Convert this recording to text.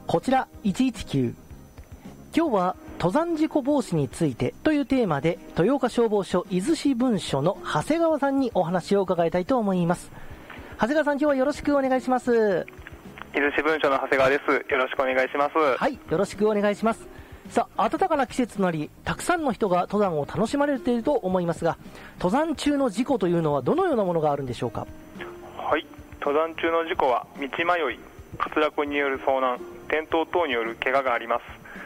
こちら119。今日は登山事故防止についてというテーマで、豊岡消防署伊豆支分署の長谷川さんにお話を伺いたいと思います。長谷川さん、今日はよろしくお願いします。 伊豆支分署の長谷川です。よろしくお願いします。 はい、よろしくお願いします。さあ、暖かな季節となり、たくさんの人が登山を楽しまれていると思いますが、登山中の事故というのはどのようなものがあるんでしょうか？ はい、登山中の事故は道迷い、滑落による遭難、転倒等による怪我があります。